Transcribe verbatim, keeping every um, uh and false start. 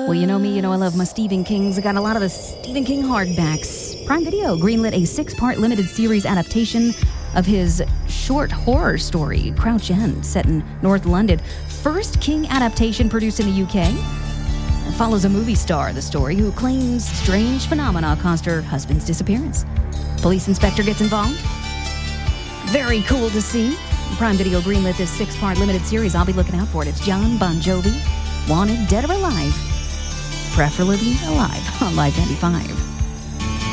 Well, you know me, you know I love my Stephen Kings. I got a lot of the Stephen King hardbacks. Prime Video greenlit a six-part limited series adaptation of his short horror story, Crouch End, set in North London. First King adaptation produced in the U K. It follows a movie star, the story, who claims strange phenomena caused her husband's disappearance. Police inspector gets involved. Very cool to see. Prime Video greenlit this six-part limited series. I'll be looking out for it. It's Jon Bon Jovi, wanted dead or alive. Preferably alive on Live ninety-five.